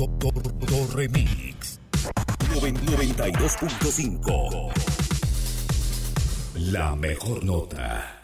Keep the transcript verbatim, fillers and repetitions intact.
Remix noventa y dos punto cinco. La mejor nota.